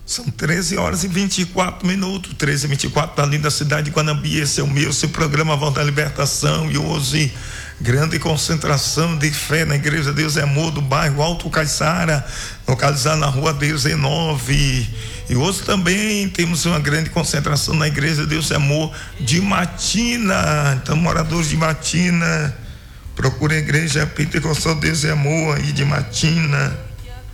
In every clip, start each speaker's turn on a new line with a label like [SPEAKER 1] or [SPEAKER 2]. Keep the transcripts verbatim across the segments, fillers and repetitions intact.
[SPEAKER 1] São treze horas e vinte e quatro minutos, treze e vinte e quatro, ali da cidade de Guanambi. Esse é o meu, seu programa Voz da Libertação. E hoje, grande concentração de fé na Igreja Deus é Amor do bairro Alto Caiçara, localizado na rua dezenove. E hoje também temos uma grande concentração na Igreja Deus é Amor de Matina. Então, moradores de Matina, procure a Igreja Pentecostal Deus é Amor aí de Matina.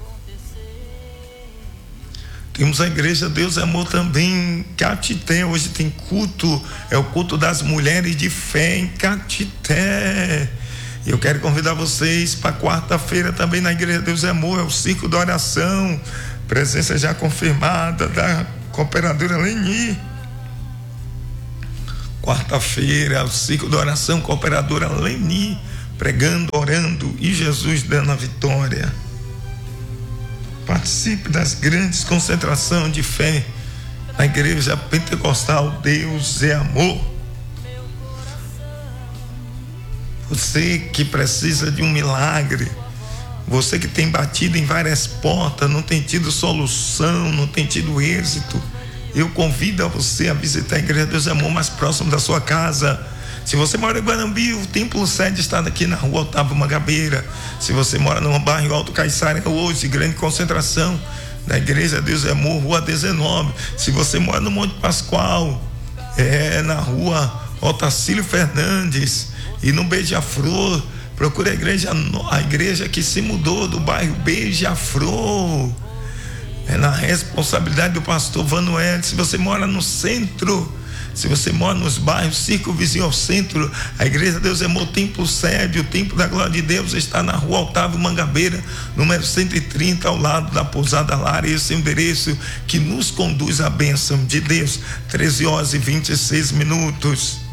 [SPEAKER 1] Temos a Igreja Deus é Amor também em Catité. Hoje tem culto, é o culto das mulheres de fé em Catité. E eu quero convidar vocês para quarta-feira também na Igreja Deus é Amor, é o Circo da Oração, presença já confirmada da cooperadora Leni. Quarta-feira, o Circo da Oração, cooperadora Leni, pregando, orando e Jesus dando a vitória. Participe das grandes concentrações de fé na Igreja Pentecostal Deus é Amor. Você que precisa de um milagre, você que tem batido em várias portas, não tem tido solução, não tem tido êxito, eu convido a você a visitar a Igreja Deus é Amor mais próximo da sua casa. Se você mora em Guanambi, o templo sede está aqui na rua Otávio Mangabeira. Se você mora no bairro Alto Caiçara, hoje, grande concentração da Igreja Deus é Amor, rua dezenove. Se você mora no Monte Pascoal, é na rua Otacílio Fernandes e no Beija-Flor, procure a igreja, a igreja que se mudou do bairro Beija-Flor. É na responsabilidade do pastor Vanuel. Se você mora no centro, se você mora nos bairros, Circo Vizinho ao Centro, a Igreja Deus é Amor, Templo Sede, o Templo da Glória de Deus está na rua Otávio Mangabeira, número cento e trinta, ao lado da Pousada Lara. Esse é o endereço que nos conduz à bênção de Deus. treze horas e vinte e seis minutos.